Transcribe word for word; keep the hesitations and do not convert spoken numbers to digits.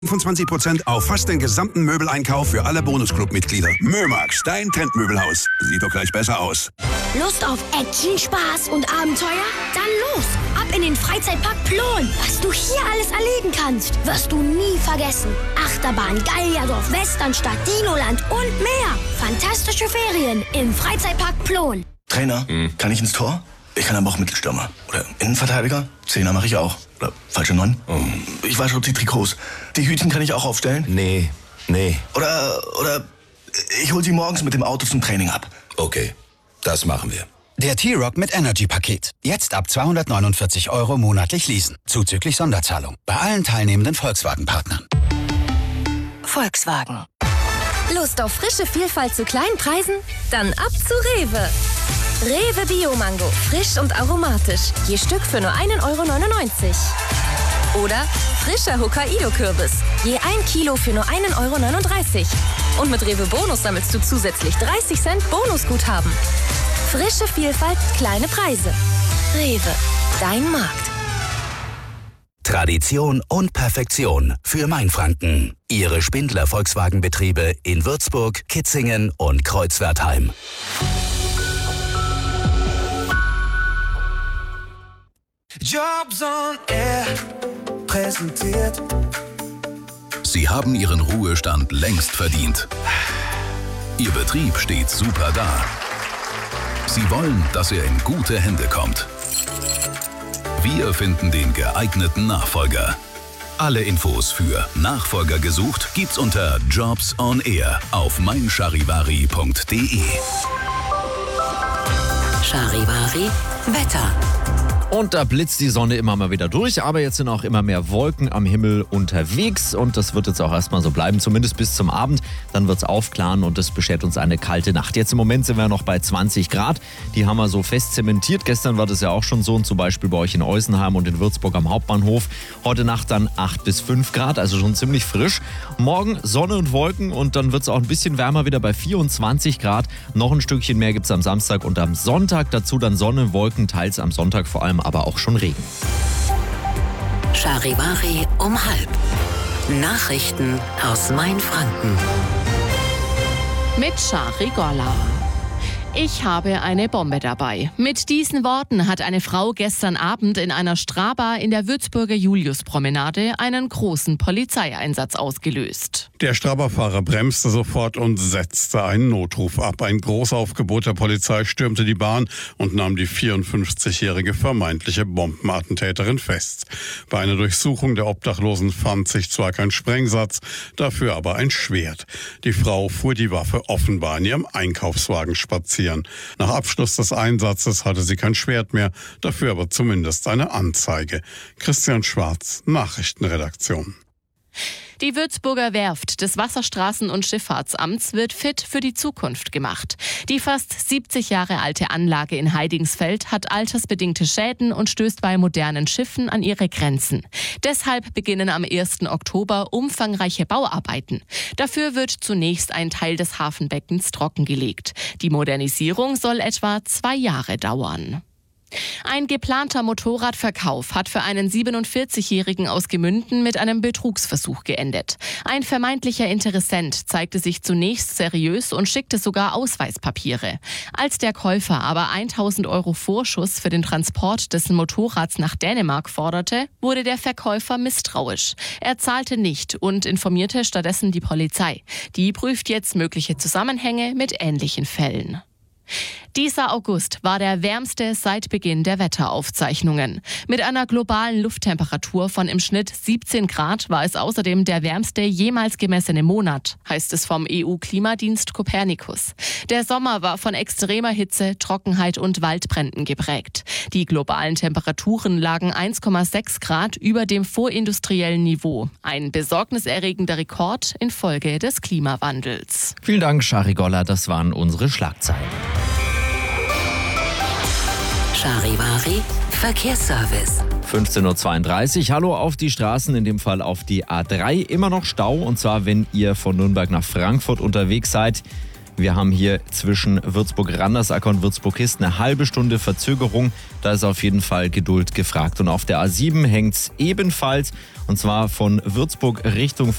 fünfundzwanzig Prozent auf fast den gesamten Möbeleinkauf für alle Bonusclub-Mitglieder. Mömax, dein Trendmöbelhaus. Sieht doch gleich besser aus. Lust auf Action, Spaß und Abenteuer? Dann los! Ab in den Freizeitpark Plon. Was du hier alles erleben kannst, wirst du nie vergessen. Achterbahn, Gallierdorf, Westernstadt, Dinoland und mehr. Fantastische Ferien im Freizeitpark Plon. Trainer, hm. kann ich ins Tor? Ich kann aber auch Mittelstürmer. Oder Innenverteidiger. Zehner mache ich auch. Oder falsche Neun. Oh. Ich wasche die Trikots. Die Hütchen kann ich auch aufstellen. Nee, nee. Oder, oder ich hol sie morgens mit dem Auto zum Training ab. Okay, das machen wir. Der T-Rock mit Energy-Paket. Jetzt ab zweihundertneunundvierzig Euro monatlich leasen. Zuzüglich Sonderzahlung. Bei allen teilnehmenden Volkswagen-Partnern. Volkswagen. Lust auf frische Vielfalt zu kleinen Preisen? Dann ab zu Rewe. Rewe Bio-Mango. Frisch und aromatisch. Je Stück für nur ein Euro neunundneunzig. Oder frischer Hokkaido-Kürbis. Je ein Kilo für nur ein Euro neununddreißig. Und mit Rewe Bonus sammelst du zusätzlich dreißig Cent Bonusguthaben. Frische Vielfalt, kleine Preise. Rewe, dein Markt. Tradition und Perfektion für Mainfranken. Ihre Spindler Volkswagen-Betriebe in Würzburg, Kitzingen und Kreuzwertheim. Jobs on Air präsentiert. Sie haben Ihren Ruhestand längst verdient. Ihr Betrieb steht super da. Sie wollen, dass er in gute Hände kommt. Wir finden den geeigneten Nachfolger. Alle Infos für Nachfolger gesucht gibt's unter Jobs on Air auf mein charivari punkt de. Charivari Wetter. Und da blitzt die Sonne immer mal wieder durch, aber jetzt sind auch immer mehr Wolken am Himmel unterwegs und das wird jetzt auch erstmal so bleiben, zumindest bis zum Abend. Dann wird es aufklaren und es beschert uns eine kalte Nacht. Jetzt im Moment sind wir noch bei zwanzig Grad, die haben wir so fest zementiert. Gestern war das ja auch schon so, und zum Beispiel bei euch in Eusenheim und in Würzburg am Hauptbahnhof. Heute Nacht dann acht bis fünf Grad, also schon ziemlich frisch. Morgen Sonne und Wolken und dann wird es auch ein bisschen wärmer wieder bei vierundzwanzig Grad. Noch ein Stückchen mehr gibt es am Samstag und am Sonntag. Dazu dann Sonne, Wolken, teils am Sonntag vor allem aber auch schon Regen. Charivari um halb. Nachrichten aus Mainfranken. Mit Shari Golla. Ich habe eine Bombe dabei. Mit diesen Worten hat eine Frau gestern Abend in einer Strabar in der Würzburger Juliuspromenade einen großen Polizeieinsatz ausgelöst. Der Strabarfahrer bremste sofort und setzte einen Notruf ab. Ein Großaufgebot der Polizei stürmte die Bahn und nahm die vierundfünfzigjährige vermeintliche Bombenattentäterin fest. Bei einer Durchsuchung der Obdachlosen fand sich zwar kein Sprengsatz, dafür aber ein Schwert. Die Frau fuhr die Waffe offenbar in ihrem Einkaufswagen spazieren. Nach Abschluss des Einsatzes hatte sie kein Schwert mehr, dafür aber zumindest eine Anzeige. Christian Schwarz, Nachrichtenredaktion. Die Würzburger Werft des Wasserstraßen- und Schifffahrtsamts wird fit für die Zukunft gemacht. Die fast siebzig Jahre alte Anlage in Heidingsfeld hat altersbedingte Schäden und stößt bei modernen Schiffen an ihre Grenzen. Deshalb beginnen am ersten Oktober umfangreiche Bauarbeiten. Dafür wird zunächst ein Teil des Hafenbeckens trockengelegt. Die Modernisierung soll etwa zwei Jahre dauern. Ein geplanter Motorradverkauf hat für einen siebenundvierzigjährigen aus Gemünden mit einem Betrugsversuch geendet. Ein vermeintlicher Interessent zeigte sich zunächst seriös und schickte sogar Ausweispapiere. Als der Käufer aber tausend Euro Vorschuss für den Transport des Motorrads nach Dänemark forderte, wurde der Verkäufer misstrauisch. Er zahlte nicht und informierte stattdessen die Polizei. Die prüft jetzt mögliche Zusammenhänge mit ähnlichen Fällen. Dieser August war der wärmste seit Beginn der Wetteraufzeichnungen. Mit einer globalen Lufttemperatur von im Schnitt siebzehn Grad war es außerdem der wärmste jemals gemessene Monat, heißt es vom E U-Klimadienst Copernicus. Der Sommer war von extremer Hitze, Trockenheit und Waldbränden geprägt. Die globalen Temperaturen lagen eins Komma sechs Grad über dem vorindustriellen Niveau. Ein besorgniserregender Rekord infolge des Klimawandels. Vielen Dank, Shari Golla, das waren unsere Schlagzeilen. Charivari Verkehrsservice. fünfzehn Uhr zweiunddreißig. Hallo auf die Straßen, in dem Fall auf die A drei. Immer noch Stau, und zwar wenn ihr von Nürnberg nach Frankfurt unterwegs seid. Wir haben hier zwischen Würzburg-Randersacker und Würzburg-Hist eine halbe Stunde Verzögerung. Da ist auf jeden Fall Geduld gefragt. Und auf der A sieben hängt es ebenfalls. Und zwar von Würzburg Richtung